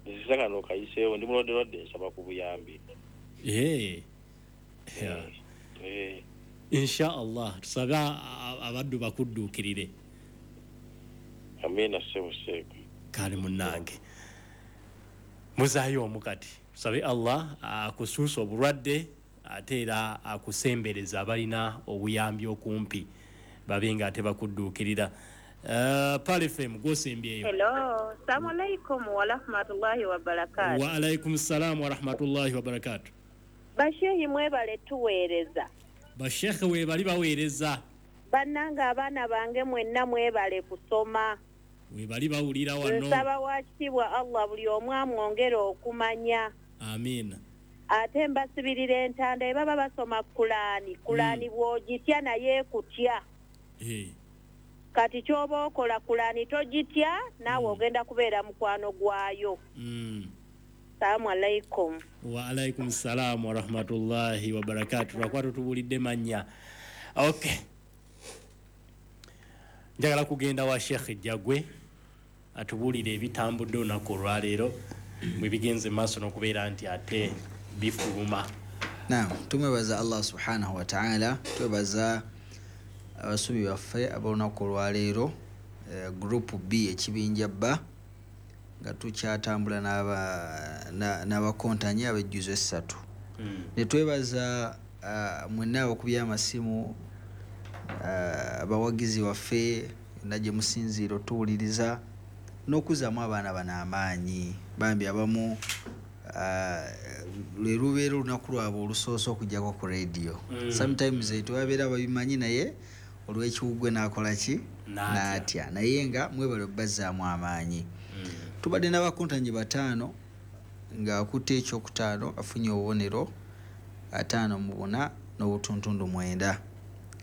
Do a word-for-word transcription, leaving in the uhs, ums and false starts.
Nzisanga no kayiseewo ndi mulonde lwadde nsaba ku buyambi. Eh. Yeah. Eh. Insha Allah tusabe abaddu bakudduukirire. Amina sebo sebo. Kale munnange. Muzayo omukati. Tusabe Allah akusuusa obulwadde ate era akusembereza abalina obuyambi okumpi babenga ate bakudduukirira. Uh, Pal F M gosembyeyo. Hello, assalamu alaikum wa rahmatullahi wa barakatuh. Wa alaikum salam wa rahmatullahi wa barakatuh. Bashehi mwebale tuweereza. Bashekhe webali baweereza. Bannanga abaana bange mwenna mwebale kusoma. Webali bawulira wano. Nsaba wakitibwa Allah buli omu amwongere okumanya. Amin. Ate mbasibirira entanda baba basoma Kurani. Kurani mm. bwogitya naye kutya. Hey. Kati kyoba okola Kurani togitya naawe mm. ogenda kubeera mukwano gwayo. Mm. Assalamu alaikum. Wa alaikum salam wa rahmatullahi wa barakatuh. Rakwatu tubulidde manya. Okay. Njagala kugenda wa Sheikh Jagwe atubulire ebitambudde olunaku olwaleero bwe bigenze maaso n'okubeera nti ate bifuluma. Naam, tumwebaza Allah subhanahu wa ta'ala, twebaza abasubi baffe ab'olunaku olwaleero, eh, group B ekibinja bba nga tukyatambula n'aba n'abakontanyi ab'ejjuzo essatu. Mm. Ne twebaza uh, mwenna abakubya amasimu abawagizi uh, waffe najje musinziiro otuwuliriza n'okuzaamu abaana bano amaanyi bambi abamu lwe lubeera olunaku lwabwe olusoosa okujjako ku radio. Mm. Sometimes tebabeera babimanyi naye olw'ekiwugwe n'akola ki n'atya naye nga mwebale bazzaamu amaanyi. Mm. Tubadde n'abakontanyi bataano nga akutte ekyokutaano afunye obubonero ataano mu buna n'obutuntundu mwenda.